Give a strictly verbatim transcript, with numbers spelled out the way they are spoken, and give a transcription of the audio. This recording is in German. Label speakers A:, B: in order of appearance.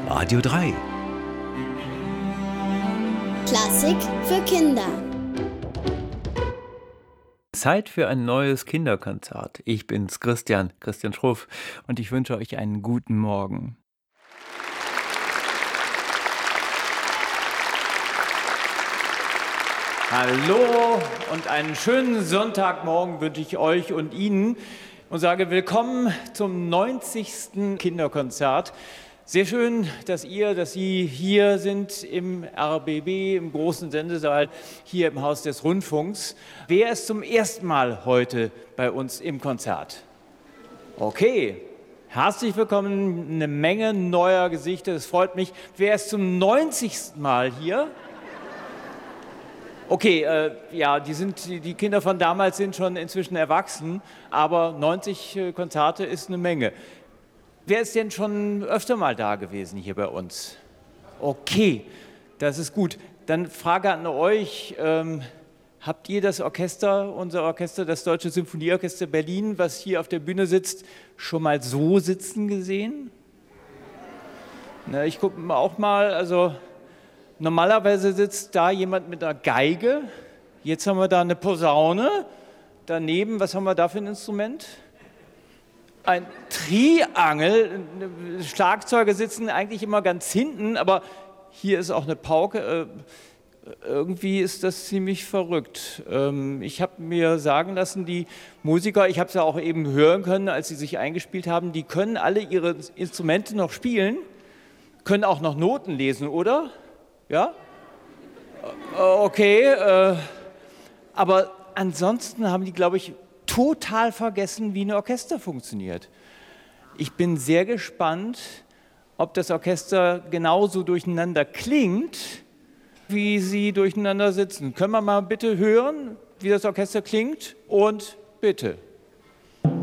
A: Radio drei.
B: Klassik für Kinder.
C: Zeit für ein neues Kinderkonzert. Ich bin's, Christian, Christian Schruff, und ich wünsche euch einen guten Morgen. Hallo und einen schönen Sonntagmorgen wünsche ich euch und Ihnen und sage willkommen zum neunzigsten Kinderkonzert. Sehr schön, dass ihr, dass Sie hier sind im R B B, im großen Sendesaal, hier im Haus des Rundfunks. Wer ist zum ersten Mal heute bei uns im Konzert? Okay, herzlich willkommen, eine Menge neuer Gesichter, das freut mich. Wer ist zum neunzigsten Mal hier? Okay, äh, ja, die, sind, die Kinder von damals sind schon inzwischen erwachsen, aber neunzig äh, Konzerte ist eine Menge. Wer ist denn schon öfter mal da gewesen hier bei uns? Okay, das ist gut. Dann Frage an euch, ähm, habt ihr das Orchester, unser Orchester, das Deutsche Symphonieorchester Berlin, was hier auf der Bühne sitzt, schon mal so sitzen gesehen? Na, ich gucke auch mal, also normalerweise sitzt da jemand mit einer Geige, jetzt haben wir da eine Posaune, daneben, was haben wir da für ein Instrument? Ein Triangel, Schlagzeuger sitzen eigentlich immer ganz hinten, aber hier ist auch eine Pauke. Irgendwie ist das ziemlich verrückt. Ich habe mir sagen lassen, die Musiker, ich habe es ja auch eben hören können, als sie sich eingespielt haben, die können alle ihre Instrumente noch spielen, können auch noch Noten lesen, oder? Ja? Okay, aber ansonsten haben die, glaube ich, total vergessen, wie ein Orchester funktioniert. Ich bin sehr gespannt, ob das Orchester genauso durcheinander klingt, wie sie durcheinander sitzen. Können wir mal bitte hören, wie das Orchester klingt? Und bitte.